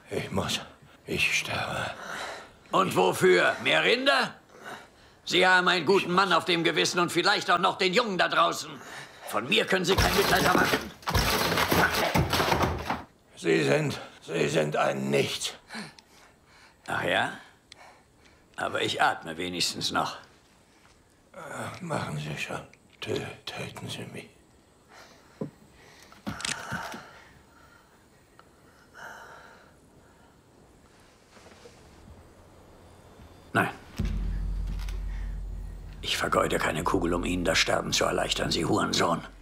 Ich sterbe. Und wofür? Mehr Rinder? Sie haben einen guten Mann auf dem Gewissen und vielleicht auch noch den Jungen da draußen. Von mir können Sie kein Mitleid erwarten. Sie sind ein Nichts. Ach ja? Aber ich atme wenigstens noch. Machen Sie schon. Töten Sie mich. Nein. Ich vergeude keine Kugel, um Ihnen das Sterben zu erleichtern, Sie Hurensohn.